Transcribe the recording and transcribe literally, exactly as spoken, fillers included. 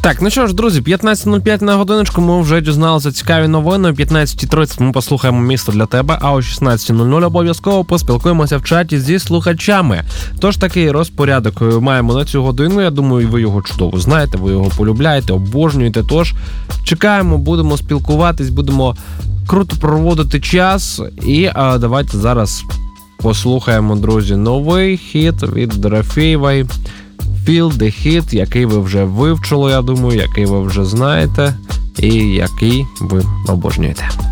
Так, ну що ж, друзі, п'ятнадцята нуль п'ять на годиночку, ми вже дізналися цікаві новини. О п'ятнадцята тридцять ми послухаємо «Місто для тебе», а о шістнадцята нуль нуль обов'язково поспілкуємося в чаті зі слухачами. Тож такий розпорядок маємо на цю годину, я думаю, ви його чудово знаєте, ви його полюбляєте, обожнюєте. Тож чекаємо, будемо спілкуватись, будемо круто проводити час. І а, давайте зараз послухаємо, друзі, новий хіт від Дорофєєвої. Feel the Hit, який ви вже вивчили, я думаю, який ви вже знаєте і який ви обожнюєте.